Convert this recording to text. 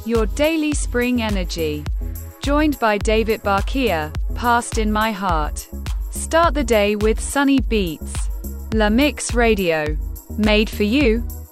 your daily spring energy. Joined by David Barkia, Past in My Heart. Start the day with sunny beats. La Mix Radio. Made for you.